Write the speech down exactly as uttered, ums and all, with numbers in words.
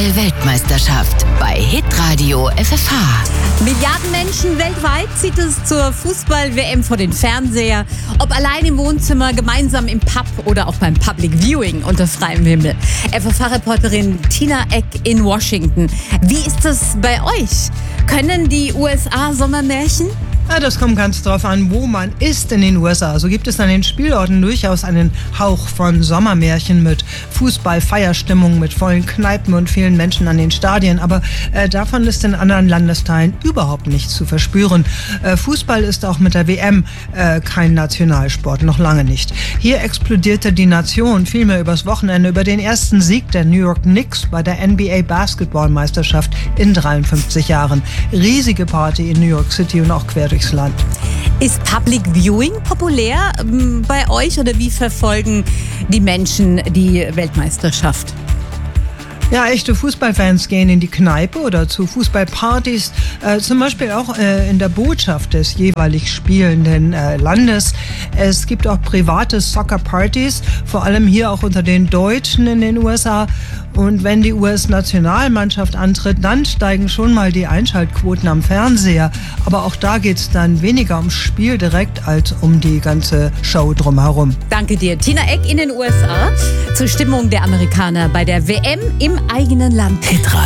Fußball-Weltmeisterschaft bei Hitradio F F H. Milliarden Menschen weltweit zieht es zur Fußball-W M vor den Fernseher. Ob allein im Wohnzimmer, gemeinsam im Pub oder auch beim Public Viewing unter freiem Himmel. F F H-Reporterin Tina Eck in Washington. Wie ist das bei euch? Können die U S A Sommermärchen? Ja, das kommt ganz drauf an, wo man ist in den U S A. So gibt es an den Spielorten durchaus einen Hauch von Sommermärchen mit Fußball-Feierstimmung, mit vollen Kneipen und vielen Menschen an den Stadien. Aber äh, davon ist in anderen Landesteilen überhaupt nichts zu verspüren. Äh, Fußball ist auch mit der W M äh, kein Nationalsport, noch lange nicht. Hier explodierte die Nation vielmehr übers Wochenende über den ersten Sieg der New York Knicks bei der N B A-Basketballmeisterschaft in dreiundfünfzig Jahren. Riesige Party in New York City und auch quer durchs Land. Ist Public Viewing populär ähm, bei euch oder wie verfolgen die Menschen die Weltmeisterschaft? Ja, echte Fußballfans gehen in die Kneipe oder zu Fußballpartys, äh, zum Beispiel auch äh, in der Botschaft des jeweilig spielenden äh, Landes. Es gibt auch private Soccer-Partys, vor allem hier auch unter den Deutschen in den U S A. Und wenn die U S-Nationalmannschaft antritt, dann steigen schon mal die Einschaltquoten am Fernseher. Aber auch da geht es dann weniger ums Spiel direkt als um die ganze Show drumherum. Danke dir. Tina Eck in den U S A zur Stimmung der Amerikaner bei der W M im eigenen Land. Hitradio.